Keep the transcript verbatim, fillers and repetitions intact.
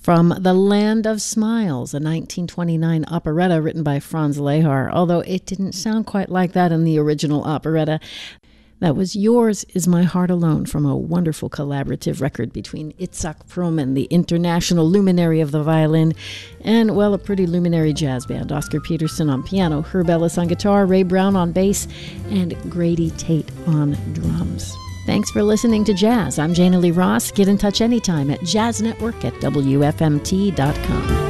from The Land of Smiles, a nineteen twenty-nine operetta written by Franz Lehár, although it didn't sound quite like that in the original operetta. That was Yours Is My Heart Alone, from a wonderful collaborative record between Itzhak Perlman, the international luminary of the violin, and, well, a pretty luminary jazz band. Oscar Peterson on piano, Herb Ellis on guitar, Ray Brown on bass, and Grady Tate on drums. Thanks for listening to Jazz. I'm Jana Lee Ross. Get in touch anytime at jazz network at W F M T dot com.